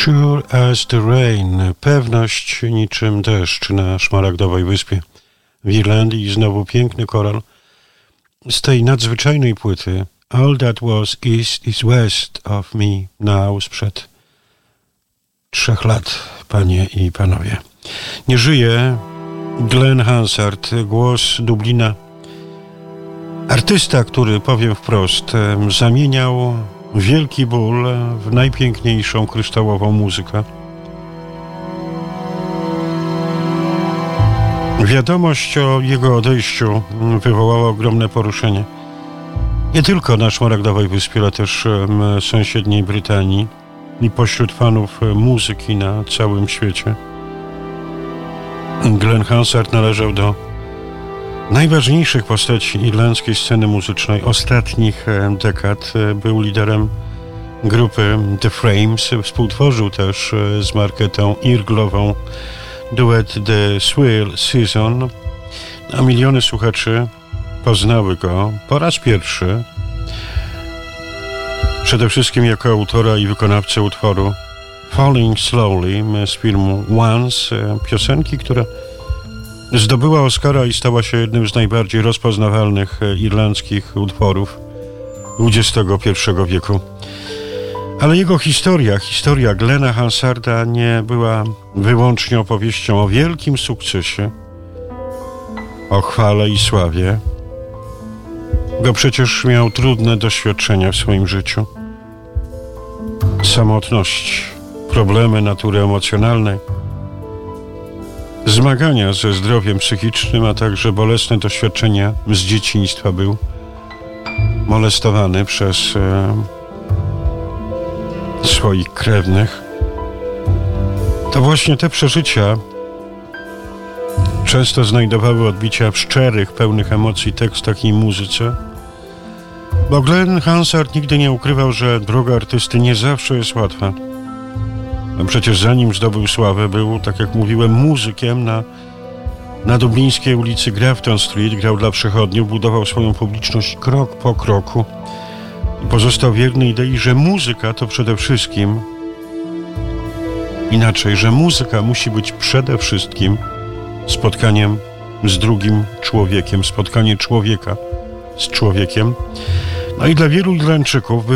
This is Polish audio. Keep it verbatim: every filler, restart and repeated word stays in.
Sure as the rain. Pewność niczym deszcz na Szmaragdowej Wyspie w Irlandii i znowu piękny koral z tej nadzwyczajnej płyty All That Was East is West of Me Now sprzed trzech lat, panie i panowie. Nie żyje Glenn Hansard, głos Dublina. Artysta, który, powiem wprost, zamieniał wielki ból w najpiękniejszą kryształową muzykę. Wiadomość o jego odejściu wywołała ogromne poruszenie. Nie tylko na Szmaragdowej Wyspie, ale też w sąsiedniej Brytanii i pośród fanów muzyki na całym świecie. Glenn Hansard należał do najważniejszych postaci irlandzkiej sceny muzycznej ostatnich dekad. Był liderem grupy The Frames. Współtworzył też z Marketą Irglową duet The Swell Season. A miliony słuchaczy poznały go po raz pierwszy przede wszystkim jako autora i wykonawcę utworu Falling Slowly z filmu Once, piosenki, która zdobyła Oscara i stała się jednym z najbardziej rozpoznawalnych irlandzkich utworów dwudziestego pierwszego wieku. Ale jego historia, historia Glena Hansarda nie była wyłącznie opowieścią o wielkim sukcesie, o chwale i sławie, bo przecież miał trudne doświadczenia w swoim życiu. Samotność, problemy natury emocjonalnej, zmagania ze zdrowiem psychicznym, a także bolesne doświadczenia z dzieciństwa. Był molestowany przez e, swoich krewnych. To właśnie te przeżycia często znajdowały odbicia w szczerych, pełnych emocji tekstach i muzyce. Bo Glenn Hansard nigdy nie ukrywał, że droga artysty nie zawsze jest łatwa. No przecież zanim zdobył sławę, był, tak jak mówiłem, muzykiem na, na dublińskiej ulicy Grafton Street. Grał dla przechodniów, budował swoją publiczność krok po kroku i pozostał wierny idei, że muzyka to przede wszystkim inaczej, że muzyka musi być przede wszystkim spotkaniem z drugim człowiekiem, spotkanie człowieka z człowiekiem. No i dla wielu Irlandczyków